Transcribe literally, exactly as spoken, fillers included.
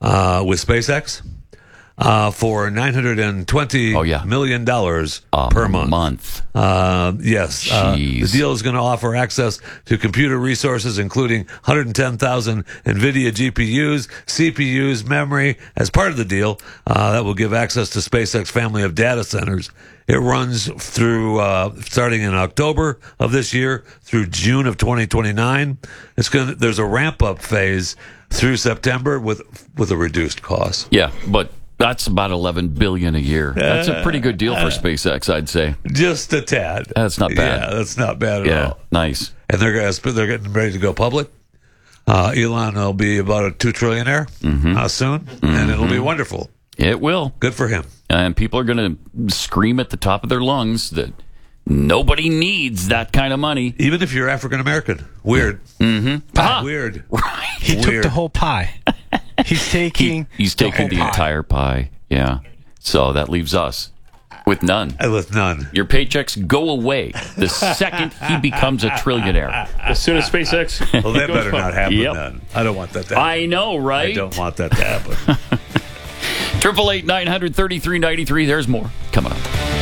uh, with SpaceX uh, for nine hundred twenty Oh, yeah. million dollars A per month. month. Uh, yes. Uh, the Jeez. deal is going to offer access to computer resources, including one hundred ten thousand NVIDIA G P Us, C P Us, memory. As part of the deal, uh, that will give access to SpaceX family of data centers. It runs through, uh, starting in October of this year through June of twenty twenty-nine. It's going to, there's a ramp up phase through September with, with a reduced cost. Yeah, but that's about eleven billion dollars a year. That's a pretty good deal for SpaceX, I'd say. Just a tad. That's not bad. Yeah, that's not bad at Yeah, all. nice. And they're going to, they're getting ready to go public. Uh, Elon will be about a two trillionaire Mm-hmm. uh, soon, mm-hmm. and it'll be wonderful. It will. Good for him. And people are going to scream at the top of their lungs that nobody needs that kind of money. Even if you're African American. Weird. Mm-hmm. Ah, Weird. right. He Weird. took the whole pie. He's taking. He's taking the whole pie. entire pie. Yeah. So that leaves us with none. Uh, With none. Your paychecks go away the second he becomes a trillionaire. As soon as SpaceX. Well, that goes better not public. happen Yep. then. I don't want that to happen. I know, right? I don't want that to happen. Triple eight nine hundred thirty three ninety three. There's more coming up.